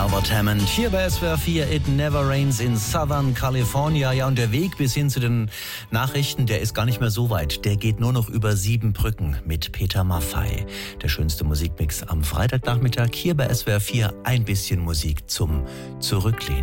Albert Hammond hier bei SWR 4. It never rains in Southern California. Ja, und der Weg bis hin zu den Nachrichten, der ist gar nicht mehr so weit. Der geht nur noch über 7 Brücken mit Peter Maffay. Der schönste Musikmix am Freitagnachmittag hier bei SWR 4. Ein bisschen Musik zum Zurücklehnen.